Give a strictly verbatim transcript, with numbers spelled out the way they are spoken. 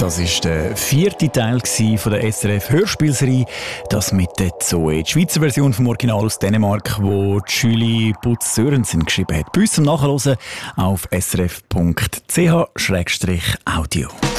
Das war der vierte Teil von der S R F-Hörspielserie, das mit der Zoe. Die Schweizer Version vom Original aus Dänemark, wo Julie Butz Sörensen geschrieben hat. Bei uns zum Nachhören auf srf punkt c h slash audio.